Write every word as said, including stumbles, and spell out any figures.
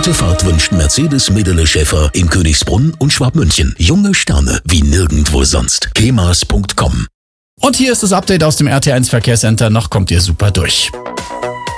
gute Fahrt wünscht Mercedes Medele Schäfer in Königsbrunn und Schwabmünchen. Junge Sterne wie nirgendwo sonst. kemas punkt com. Und hier ist das Update aus dem R T eins Verkehrscenter. Noch kommt ihr super durch.